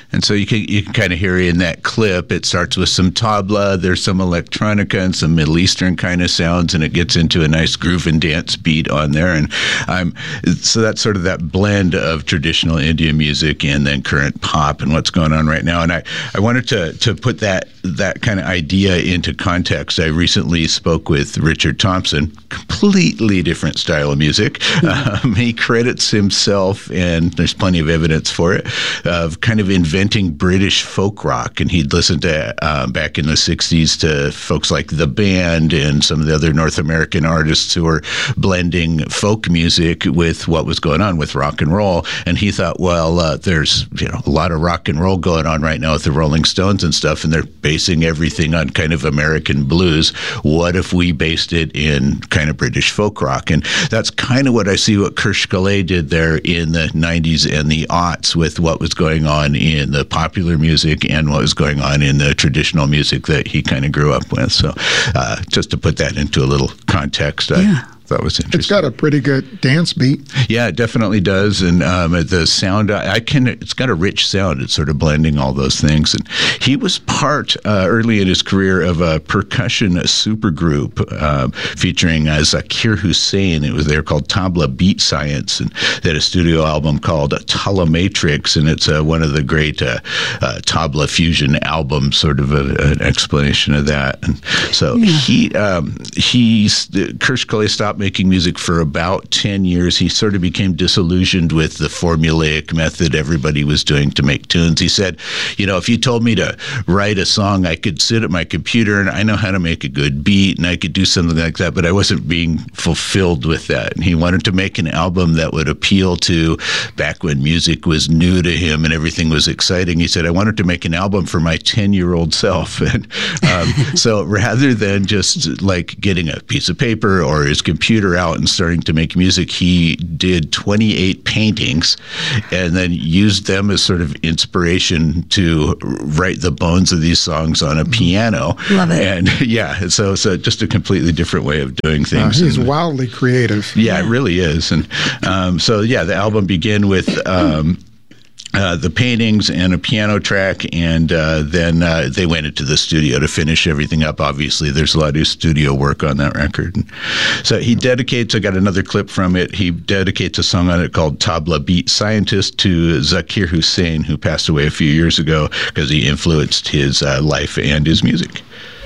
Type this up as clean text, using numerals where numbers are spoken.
And so you can kind of hear in that clip, it starts with some tabla, there's some electronica and some Middle Eastern kind of sounds, and it gets into a nice groove and dance beat on there. And so that's sort of that blend of traditional Indian music and then current pop and what's going on right now. And I wanted to put that kind of idea into context. I recently spoke with Richard Thompson, completely different style of music. He credits himself, and there's plenty of evidence for it, of kind of inventing British folk rock. And he'd listened to, back in the 60s, to folks like The Band and some of the other North American artists who were blending folk music with what was going on with rock and roll. And he thought, well, there's a lot of rock and roll going on right now with the Rolling Stones and stuff, and they're basing everything on kind of American blues. What if we based it in kind of British folk rock? And that's kind of what I see what Kirsch Calais did there in the 90s and the aughts with what was going on in the popular music and what was going on in the traditional music that he kind of grew up with. So just to put that into a little context, that was interesting. It's got a pretty good dance beat. Yeah, it definitely does. And the sound, it's got a rich sound. It's sort of blending all those things. And he was part, early in his career, of a percussion supergroup featuring Zakir Hussain. They were called Tabla Beat Science. And they had a studio album called Tala Matrix. And it's one of the great Tabla fusion albums, sort of an explanation of that. And so Kirsch Calais stopped making music for about 10 years. He sort of became disillusioned with the formulaic method everybody was doing to make tunes. He said, if you told me to write a song, I could sit at my computer and I know how to make a good beat and I could do something like that, but I wasn't being fulfilled with that. And he wanted to make an album that would appeal to, back when music was new to him and everything was exciting, he said, I wanted to make an album for my 10-year-old self. And so rather than just like getting a piece of paper or his computer out and starting to make music, he did 28 paintings and then used them as sort of inspiration to write the bones of these songs on a piano. Love it. And so just a completely different way of doing things. He's wildly creative. Yeah, it really is. And the album began with the paintings and a piano track, and then they went into the studio to finish everything up. Obviously, there's a lot of studio work on that record. And so he dedicates, I got another clip from it, he dedicates a song on it called Tabla Beat Scientist to Zakir Hussain, who passed away a few years ago because he influenced his life and his music.